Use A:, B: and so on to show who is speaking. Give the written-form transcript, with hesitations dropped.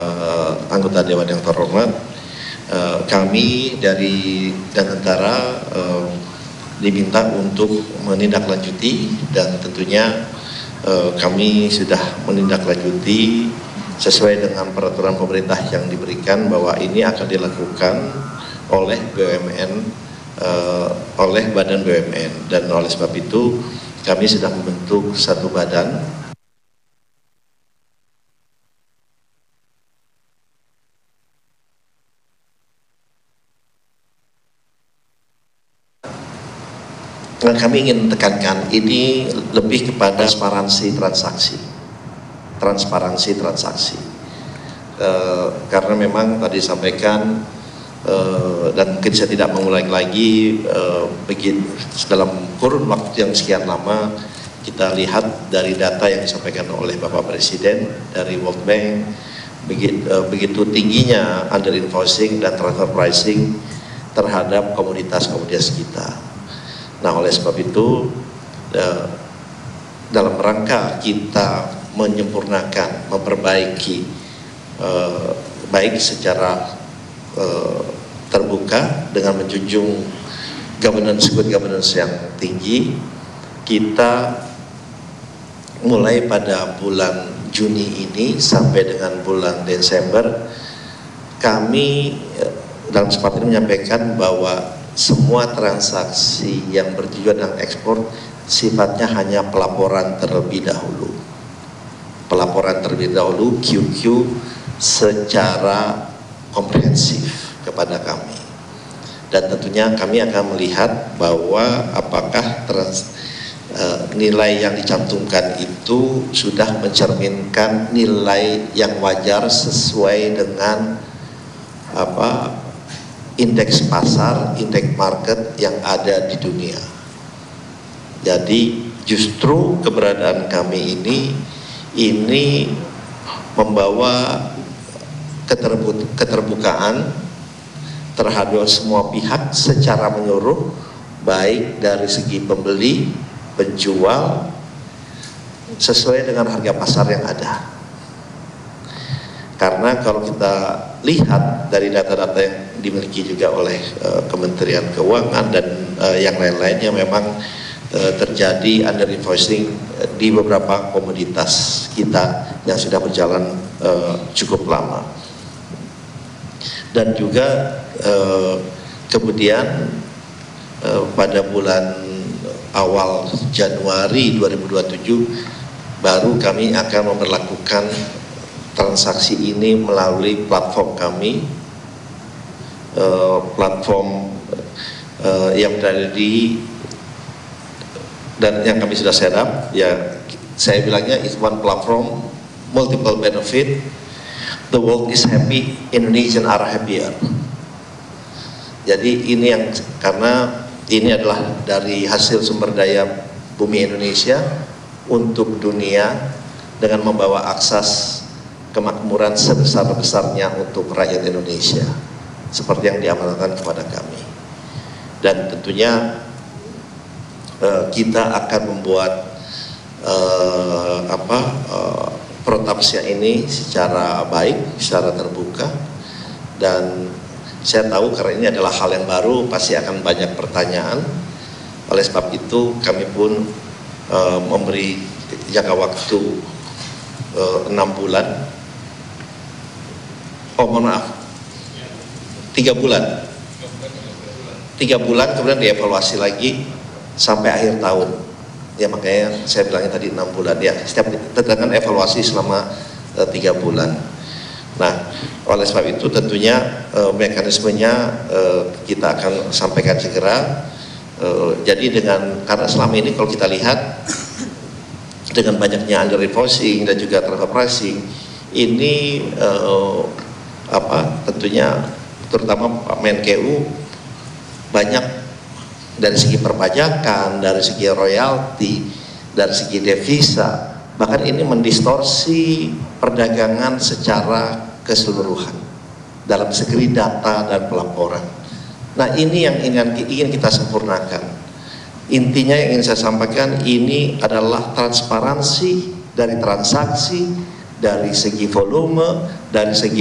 A: Anggota Dewan yang terhormat, kami dari Danantara diminta untuk menindaklanjuti, dan tentunya kami sudah menindaklanjuti sesuai dengan peraturan pemerintah yang diberikan bahwa ini akan dilakukan oleh BUMN, oleh badan BUMN, dan oleh sebab itu kami sudah membentuk satu badan. Dan kami ingin tekankan ini lebih kepada transparansi transaksi. Karena memang tadi disampaikan dan mungkin saya tidak mengulangi lagi, dalam kurun waktu yang sekian lama kita lihat dari data yang disampaikan oleh Bapak Presiden dari World Bank, begitu tingginya under invoicing dan transfer pricing terhadap komoditas-komoditas kita. Nah, oleh sebab itu dalam rangka kita menyempurnakan, memperbaiki baik secara terbuka dengan menjunjung good governance yang tinggi, kita mulai pada bulan Juni ini sampai dengan bulan Desember kami dalam kesempatan ini menyampaikan bahwa semua transaksi yang bertujuan dengan ekspor sifatnya hanya pelaporan terlebih dahulu. QQ secara komprehensif kepada kami. Dan tentunya kami akan melihat bahwa apakah nilai yang dicantumkan itu sudah mencerminkan nilai yang wajar sesuai dengan indeks pasar, indeks market yang ada di dunia. Jadi justru keberadaan kami ini membawa keterbukaan terhadap semua pihak secara menyeluruh, baik dari segi pembeli, penjual, sesuai dengan harga pasar yang ada. Karena kalau kita lihat dari data-data yang dimiliki juga oleh Kementerian Keuangan dan yang lain-lainnya, memang terjadi under invoicing di beberapa komoditas kita yang sudah berjalan cukup lama. Dan juga kemudian pada bulan awal Januari 2027 baru kami akan memperlakukan transaksi ini melalui platform kami, yang berada di dan yang kami sudah set up, ya saya bilangnya is one platform, multiple benefit, the world is happy, Indonesian are happier. Jadi ini yang, karena ini adalah dari hasil sumber daya bumi Indonesia untuk dunia dengan membawa akses kemakmuran sebesar-besarnya untuk rakyat Indonesia seperti yang diamanatkan kepada kami. Dan tentunya kita akan membuat protapsia ini secara baik, secara terbuka, dan saya tahu karena ini adalah hal yang baru pasti akan banyak pertanyaan. Oleh sebab itu kami pun memberi jangka waktu 6 bulan. Mohon maaf, 3 bulan. 3 bulan kemudian dievaluasi lagi sampai akhir tahun. Ya makanya saya bilangnya tadi 6 bulan. Ya, setiap dengan evaluasi selama 3 bulan. Nah, oleh sebab itu tentunya mekanismenya kita akan sampaikan segera. Jadi karena selama ini kalau kita lihat dengan banyaknya under invoicing dan juga transfer pricing ini tentunya terutama Pak Menkeu banyak dari segi perpajakan, dari segi royalti, dari segi devisa, bahkan ini mendistorsi perdagangan secara keseluruhan dalam segi data dan pelaporan. Nah, ini yang ingin kita sempurnakan. Intinya yang ingin saya sampaikan ini adalah transparansi dari transaksi dari segi volume, dari segi